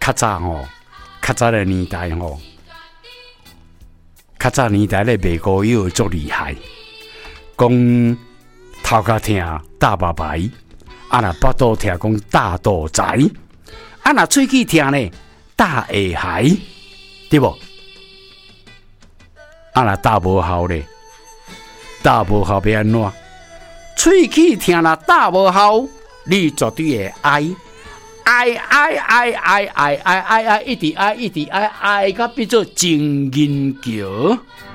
较早的年代较早年代咧卖膏药足厉害，讲头壳痛大白白，若腹肚痛讲大肚仔，若喙齿痛呢大下海，对无？若大无效咧，大无效要安怎？喙齿痛啦，大无效，你绝对会哀，一直哀，到变做情人桥。